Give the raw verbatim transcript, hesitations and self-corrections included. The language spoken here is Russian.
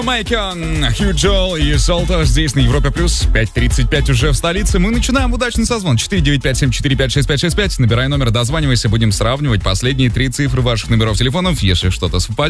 Майкон, Хью Джол и Солто здесь на Европе Плюс. пять тридцать пять уже в столице. Мы начинаем удачный созвон. четыре девять пять семь четыре пять шесть пять шесть пять. Набирай номер, дозванивайся. Будем сравнивать последние три цифры ваших номеров телефонов. Если что-то совпадет,